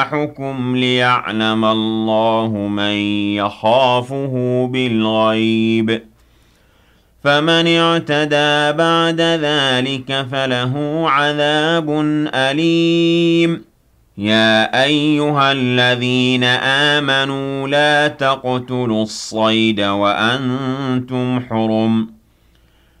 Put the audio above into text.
حكم ليعلم الله من يخافه بالغيب فمن اعتدى بعد ذلك فله عذاب أليم يا أيها الذين آمنوا لا تقتلوا الصيد وأنتم حرم